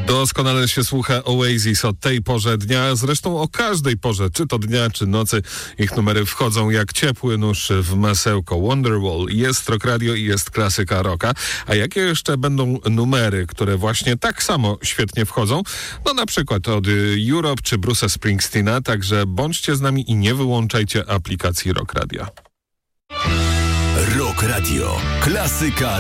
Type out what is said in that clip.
Doskonale się słucha Oasis o tej porze dnia, zresztą o każdej porze, czy to dnia, czy nocy. Ich numery wchodzą jak ciepły nóż w masełko. Wonderwall, jest Rock Radio i jest klasyka rocka. A jakie jeszcze będą numery, które właśnie tak samo świetnie wchodzą? No na przykład od Europe czy Bruce'a Springsteena, także bądźcie z nami i nie wyłączajcie aplikacji Rock Radio. Rock Radio, klasyka